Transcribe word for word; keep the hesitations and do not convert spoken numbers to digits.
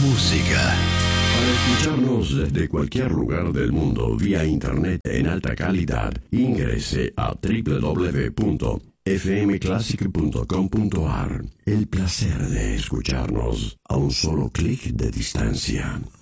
música. Para escucharnos desde cualquier lugar del mundo vía internet en alta calidad, ingrese a doble u doble u doble u punto f m classic punto com punto a r. El placer de escucharnos a un solo clic de distancia.